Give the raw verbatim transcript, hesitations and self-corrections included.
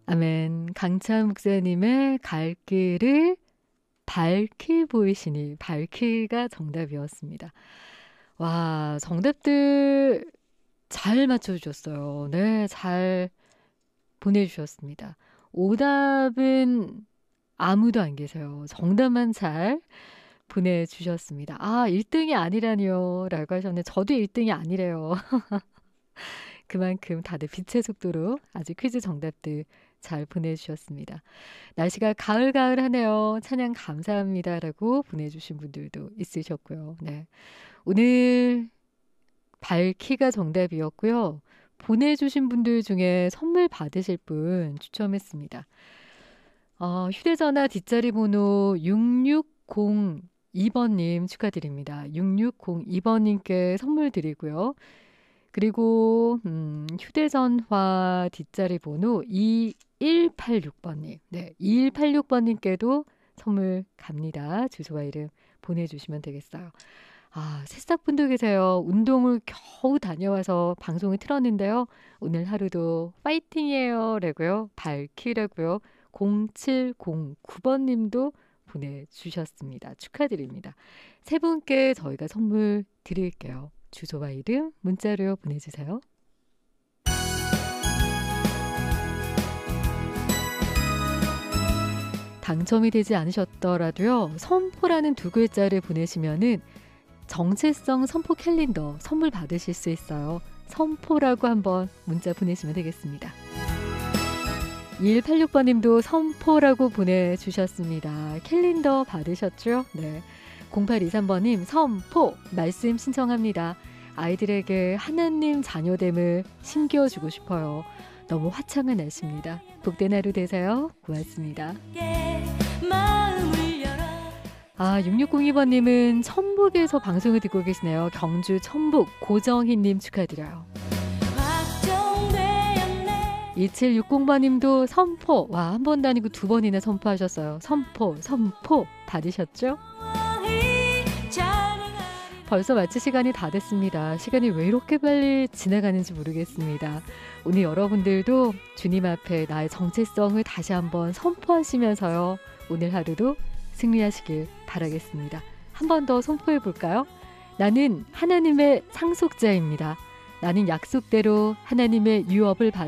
아멘. 강찬 목사님의 갈 길을 밝히 보이시니, 밝히가 정답이었습니다. 와, 정답들 잘 맞춰주셨어요. 네, 잘 보내주셨습니다. 오답은 아무도 안 계세요. 정답만 잘 보내주셨습니다. 아, 일 등이 아니라니요 라고 하셨는데 저도 일 등이 아니래요. 그만큼 다들 빛의 속도로 아주 퀴즈 정답들 잘 보내주셨습니다. 날씨가 가을가을하네요. 찬양 감사합니다 라고 보내주신 분들도 있으셨고요. 네, 오늘 밝히가 정답이었고요. 보내주신 분들 중에 선물 받으실 분 추첨했습니다. 어, 휴대전화 뒷자리 번호 육육공이 번님 축하드립니다. 육육공이 번님께 선물 드리고요. 그리고 음, 휴대전화 뒷자리 번호 이일팔육 번님, 네, 이일팔육 번님께도 선물 갑니다. 주소와 이름 보내주시면 되겠어요. 아, 새싹분도 계세요. 운동을 겨우 다녀와서 방송을 틀었는데요. 오늘 하루도 파이팅이에요 라고요. 밝히라고요. 공칠공구 번님도 보내주셨습니다. 축하드립니다. 세 분께 저희가 선물 드릴게요. 주소와 이름 문자로 보내주세요. 당첨이 되지 않으셨더라도요, 선포라는 두 글자를 보내시면은 정체성 선포 캘린더 선물 받으실 수 있어요. 선포라고 한번 문자 보내시면 되겠습니다. 이일팔육 번님도 선포라고 보내주셨습니다. 캘린더 받으셨죠? 네. 공팔이삼 번님 선포 말씀 신청합니다. 아이들에게 하나님 자녀됨을 심겨주고 싶어요. 너무 화창한 날씨입니다. 복된 하루 되세요. 고맙습니다. 아, 육육공이 번님은 천북에서 방송을 듣고 계시네요. 경주 천북 고정희님 축하드려요. 이칠육공 번님도 선포, 와, 한 번도 아니고 두 번이나 선포하셨어요. 선포, 선포 받으셨죠? 벌써 마칠 시간이 다 됐습니다. 시간이 왜 이렇게 빨리 지나가는지 모르겠습니다. 오늘 여러분들도 주님 앞에 나의 정체성을 다시 한번 선포하시면서요, 오늘 하루도 승리하시길 바라겠습니다. 한 번 더 선포해 볼까요? 나는 하나님의 상속자입니다. 나는 약속대로 하나님의 유업을 받